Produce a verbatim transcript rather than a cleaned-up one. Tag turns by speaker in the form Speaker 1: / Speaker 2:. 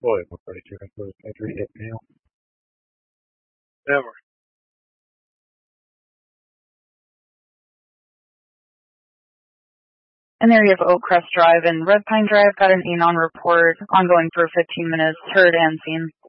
Speaker 1: William one thirty-two, entry hit mail.
Speaker 2: Never.
Speaker 3: In the area of Oak Crest Drive and Red Pine Drive, got an Anon report ongoing for fifteen minutes, heard and seen.